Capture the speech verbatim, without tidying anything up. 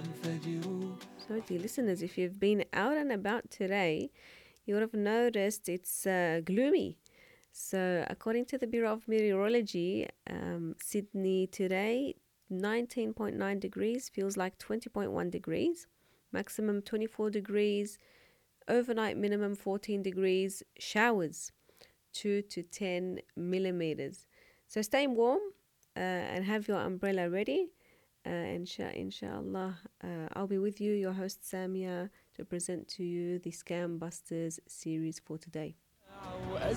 So, dear listeners, if you've been out and about today, you would have noticed it's uh, gloomy. So, according to the Bureau of Meteorology, um, Sydney today, nineteen point nine degrees, feels like twenty point one degrees, maximum twenty-four degrees, overnight minimum fourteen degrees, showers two to ten millimeters. So, stay warm uh, and have your umbrella ready. Uh, insha, inshallah, uh, I'll be with you, your host Samia, to present to you the Scam Busters series for today.